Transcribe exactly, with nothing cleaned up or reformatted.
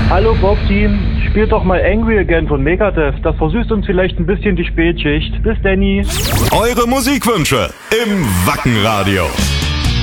Hallo Bob-Team, spielt doch mal Angry Again von Megadeth. Das versüßt uns vielleicht ein bisschen die Spätschicht. Bis Danny. Eure Musikwünsche im Wackenradio.